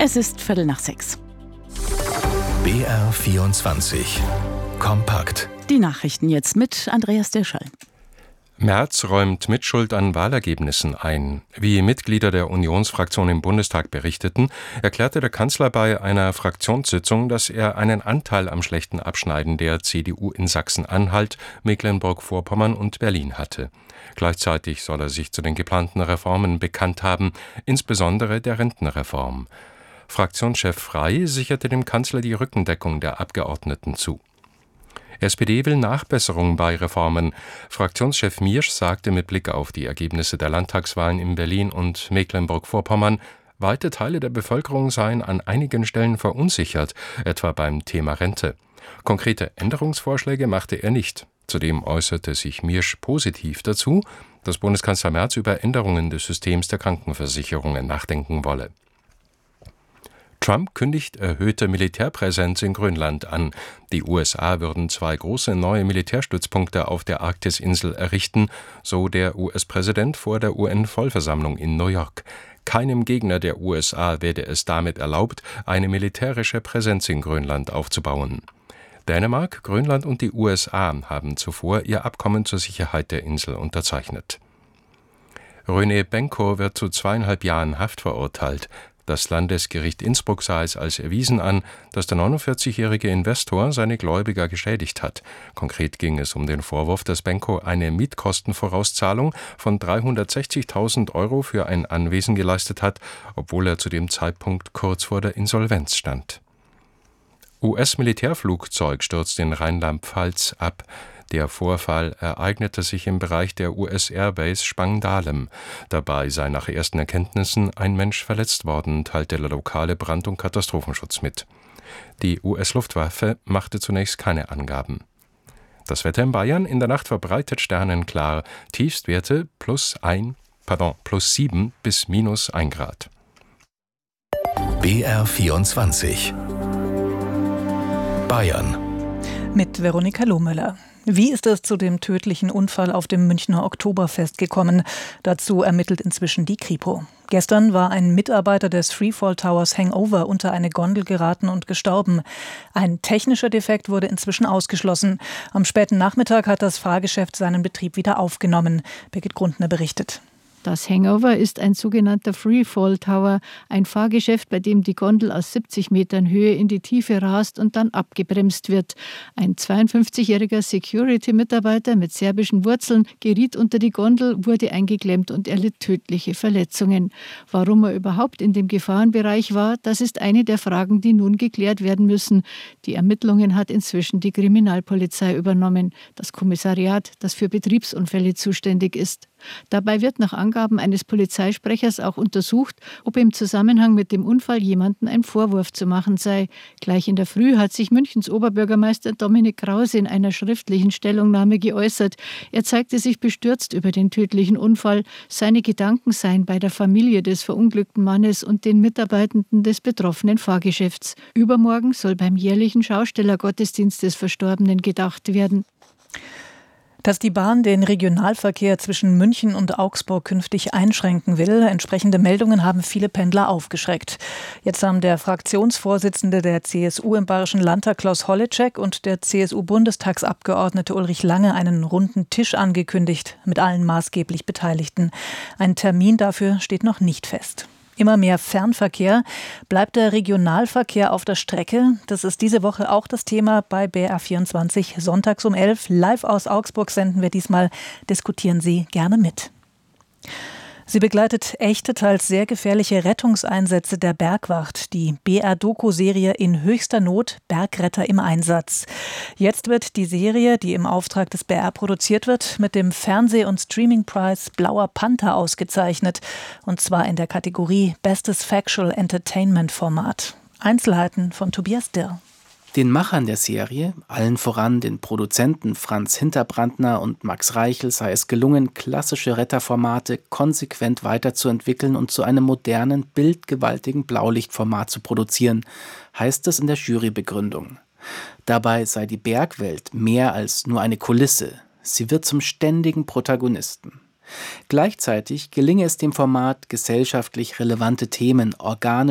Es ist 5:15. BR24 Kompakt. Die Nachrichten jetzt mit Andreas Derschall. Merz räumt Mitschuld an Wahlergebnissen ein. Wie Mitglieder der Unionsfraktion im Bundestag berichteten, erklärte der Kanzler bei einer Fraktionssitzung, dass er einen Anteil am schlechten Abschneiden der CDU in Sachsen-Anhalt, Mecklenburg-Vorpommern und Berlin hatte. Gleichzeitig soll er sich zu den geplanten Reformen bekannt haben, insbesondere der Rentenreform. Fraktionschef Frey sicherte dem Kanzler die Rückendeckung der Abgeordneten zu. SPD will Nachbesserung bei Reformen. Fraktionschef Miersch sagte mit Blick auf die Ergebnisse der Landtagswahlen in Berlin und Mecklenburg-Vorpommern, weite Teile der Bevölkerung seien an einigen Stellen verunsichert, etwa beim Thema Rente. Konkrete Änderungsvorschläge machte er nicht. Zudem äußerte sich Miersch positiv dazu, dass Bundeskanzler Merz über Änderungen des Systems der Krankenversicherungen nachdenken wolle. Trump kündigt erhöhte Militärpräsenz in Grönland an. Die USA würden 2 große neue Militärstützpunkte auf der Arktisinsel errichten, so der US-Präsident vor der UN-Vollversammlung in New York. Keinem Gegner der USA werde es damit erlaubt, eine militärische Präsenz in Grönland aufzubauen. Dänemark, Grönland und die USA haben zuvor ihr Abkommen zur Sicherheit der Insel unterzeichnet. René Benko wird zu 2,5 Jahren Haft verurteilt. Das Landesgericht Innsbruck sah es als erwiesen an, dass der 49-jährige Investor seine Gläubiger geschädigt hat. Konkret ging es um den Vorwurf, dass Benko eine Mietkostenvorauszahlung von 360.000 € für ein Anwesen geleistet hat, obwohl er zu dem Zeitpunkt kurz vor der Insolvenz stand. US-Militärflugzeug stürzt in Rheinland-Pfalz ab. Der Vorfall ereignete sich im Bereich der US-Airbase Spangdahlem. Dabei sei nach ersten Erkenntnissen ein Mensch verletzt worden, teilte der lokale Brand- und Katastrophenschutz mit. Die US-Luftwaffe machte zunächst keine Angaben. Das Wetter in Bayern: in der Nacht verbreitet sternenklar, Tiefstwerte +7 bis -1 Grad. BR24 Bayern mit Veronika Lohmüller. Wie ist es zu dem tödlichen Unfall auf dem Münchner Oktoberfest gekommen? Dazu ermittelt inzwischen die Kripo. Gestern war ein Mitarbeiter des Freefall Towers Hangover unter eine Gondel geraten und gestorben. Ein technischer Defekt wurde inzwischen ausgeschlossen. Am späten Nachmittag hat das Fahrgeschäft seinen Betrieb wieder aufgenommen. Birgit Grundner berichtet. Das Hangover ist ein sogenannter Freefall Tower, ein Fahrgeschäft, bei dem die Gondel aus 70 Metern Höhe in die Tiefe rast und dann abgebremst wird. Ein 52-jähriger Security-Mitarbeiter mit serbischen Wurzeln geriet unter die Gondel, wurde eingeklemmt und erlitt tödliche Verletzungen. Warum er überhaupt in dem Gefahrenbereich war, das ist eine der Fragen, die nun geklärt werden müssen. Die Ermittlungen hat inzwischen die Kriminalpolizei übernommen, das Kommissariat, das für Betriebsunfälle zuständig ist. Dabei wird nach Angaben eines Polizeisprechers auch untersucht, ob im Zusammenhang mit dem Unfall jemandem ein Vorwurf zu machen sei. Gleich in der Früh hat sich Münchens Oberbürgermeister Dominik Krause in einer schriftlichen Stellungnahme geäußert. Er zeigte sich bestürzt über den tödlichen Unfall. Seine Gedanken seien bei der Familie des verunglückten Mannes und den Mitarbeitenden des betroffenen Fahrgeschäfts. Übermorgen soll beim jährlichen Schaustellergottesdienst des Verstorbenen gedacht werden. Dass die Bahn den Regionalverkehr zwischen München und Augsburg künftig einschränken will, entsprechende Meldungen haben viele Pendler aufgeschreckt. Jetzt haben der Fraktionsvorsitzende der CSU im Bayerischen Landtag Klaus Holleczek und der CSU-Bundestagsabgeordnete Ulrich Lange einen runden Tisch angekündigt mit allen maßgeblich Beteiligten. Ein Termin dafür steht noch nicht fest. Immer mehr Fernverkehr. Bleibt der Regionalverkehr auf der Strecke? Das ist diese Woche auch das Thema bei BR24. Sonntags um 11 live aus Augsburg senden wir diesmal. Diskutieren Sie gerne mit. Sie begleitet echte, teils sehr gefährliche Rettungseinsätze der Bergwacht. Die BR-Doku-Serie In höchster Not, Bergretter im Einsatz. Jetzt wird die Serie, die im Auftrag des BR produziert wird, mit dem Fernseh- und Streaming-Preis Blauer Panther ausgezeichnet. Und zwar in der Kategorie Bestes Factual Entertainment Format. Einzelheiten von Tobias Dirr. Den Machern der Serie, allen voran den Produzenten Franz Hinterbrandner und Max Reichel, sei es gelungen, klassische Retterformate konsequent weiterzuentwickeln und zu einem modernen, bildgewaltigen Blaulichtformat zu produzieren, heißt es in der Jurybegründung. Dabei sei die Bergwelt mehr als nur eine Kulisse. Sie wird zum ständigen Protagonisten. Gleichzeitig gelinge es dem Format, gesellschaftlich relevante Themen organisch